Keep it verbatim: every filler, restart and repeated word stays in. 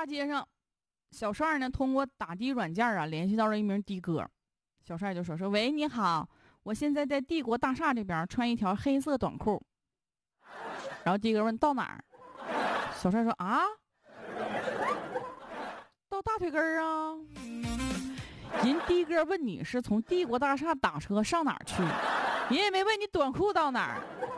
大街上，小帅呢通过打的软件啊联系到了一名的哥。小帅就说说喂，你好，我现在在帝国大厦这边穿一条黑色短裤。然后的哥问到哪儿，小帅说啊，到大腿根儿啊。人的哥问你是从帝国大厦打车上哪儿去，人也没问你短裤到哪儿，